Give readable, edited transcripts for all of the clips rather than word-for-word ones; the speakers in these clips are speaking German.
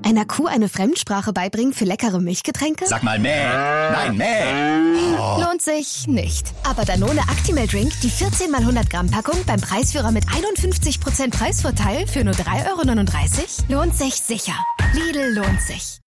Einer Kuh eine Fremdsprache beibringen für leckere Milchgetränke? Sag mal mäh. Nein, mäh. Oh. Lohnt sich nicht. Aber Danone Actimel Drink, die 14 x 100 Gramm Packung beim Preisführer mit 51% Preisvorteil für nur 3,39 € lohnt sich sicher. Lidl lohnt sich.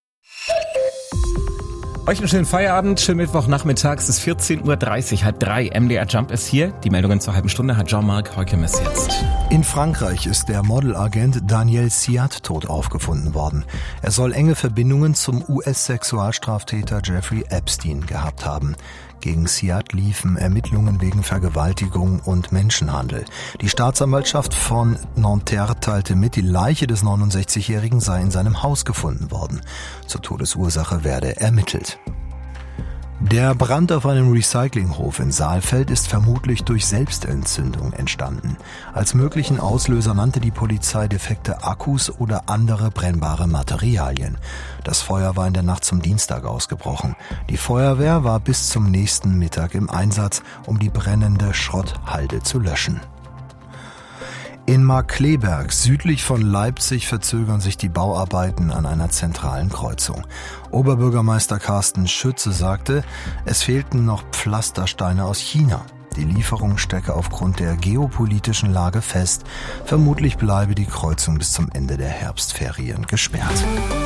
Euch einen schönen Feierabend, schönen Mittwochnachmittag, es ist 14.30 Uhr, 2:30 MDR Jump ist hier. Die Meldungen zur halben Stunde hat Jean-Marc Heukemes jetzt. In Frankreich ist der Modelagent Daniel Siat tot aufgefunden worden. Er soll enge Verbindungen zum US-Sexualstraftäter Jeffrey Epstein gehabt haben. Gegen Siat liefen Ermittlungen wegen Vergewaltigung und Menschenhandel. Die Staatsanwaltschaft von Nanterre teilte mit, die Leiche des 69-Jährigen sei in seinem Haus gefunden worden. Zur Todesursache werde ermittelt. Der Brand auf einem Recyclinghof in Saalfeld ist vermutlich durch Selbstentzündung entstanden. Als möglichen Auslöser nannte die Polizei defekte Akkus oder andere brennbare Materialien. Das Feuer war in der Nacht zum Dienstag ausgebrochen. Die Feuerwehr war bis zum nächsten Mittag im Einsatz, um die brennende Schrotthalde zu löschen. In Markkleeberg, südlich von Leipzig, verzögern sich die Bauarbeiten an einer zentralen Kreuzung. Oberbürgermeister Carsten Schütze sagte, es fehlten noch Pflastersteine aus China. Die Lieferung stecke aufgrund der geopolitischen Lage fest. Vermutlich bleibe die Kreuzung bis zum Ende der Herbstferien gesperrt.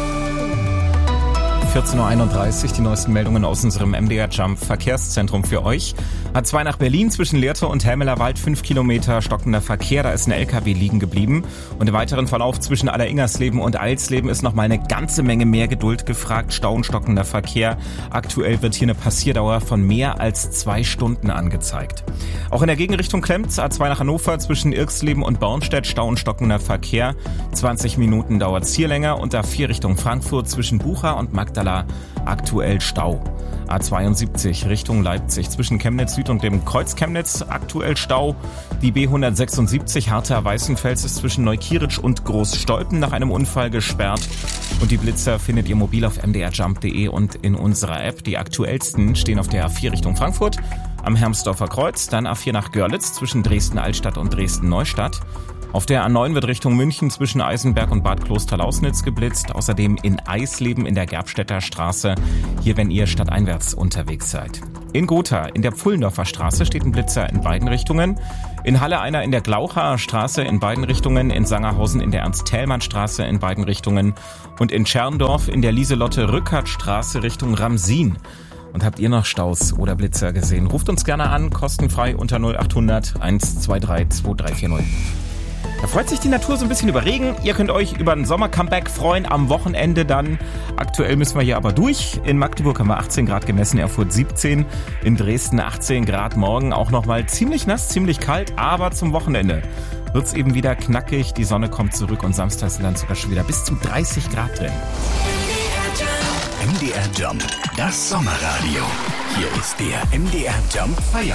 14.31 Uhr, die neuesten Meldungen aus unserem MDR Jump Verkehrszentrum für euch. A2 nach Berlin zwischen Lehrte und Helmelerwald 5 Kilometer stockender Verkehr, da ist ein LKW liegen geblieben. Und im weiteren Verlauf zwischen Alleringersleben und Eilsleben ist nochmal eine ganze Menge mehr Geduld gefragt. Stau und stockender Verkehr. Aktuell wird hier eine Passierdauer von mehr als 2 Stunden angezeigt. Auch in der Gegenrichtung klemmt's. A2 nach Hannover zwischen Irxleben und Bornstedt, Stau und stockender Verkehr. 20 Minuten dauert's hier länger. Und A4 Richtung Frankfurt zwischen Bucha und Magdala aktuell Stau. A72 Richtung Leipzig zwischen Chemnitz Süd und dem Kreuz Chemnitz aktuell Stau. Die B176 Hartha-Weißenfels ist zwischen Neukieritsch und Großstolpen nach einem Unfall gesperrt. Und die Blitzer findet ihr mobil auf mdrjump.de und in unserer App. Die aktuellsten stehen auf der A4 Richtung Frankfurt, am Hermsdorfer Kreuz, dann A4 nach Görlitz zwischen Dresden-Altstadt und Dresden-Neustadt. Auf der A9 wird Richtung München zwischen Eisenberg und Bad Klosterlausnitz geblitzt. Außerdem in Eisleben in der Gerbstädter Straße. Hier, wenn ihr stadteinwärts unterwegs seid. In Gotha in der Pfullendorfer Straße steht ein Blitzer in beiden Richtungen. In Halle einer in der Glauchaer Straße in beiden Richtungen. In Sangerhausen in der Ernst-Thälmann-Straße in beiden Richtungen. Und in Tscherndorf in der Lieselotte-Rückert-Straße Richtung Ramsin. Und habt ihr noch Staus oder Blitzer gesehen? Ruft uns gerne an, kostenfrei unter 0800 123 2340. Da freut sich die Natur so ein bisschen über Regen. Ihr könnt euch über ein Sommer-Comeback freuen am Wochenende dann. Aktuell müssen wir hier aber durch. In Magdeburg haben wir 18 Grad gemessen, Erfurt 17. In Dresden 18 Grad morgen. Auch nochmal ziemlich nass, ziemlich kalt. Aber zum Wochenende wird's eben wieder knackig. Die Sonne kommt zurück und samstags sind dann sogar schon wieder bis zu 30 Grad drin. MDR Jump, das Sommerradio. Hier ist der MDR Jump Feier.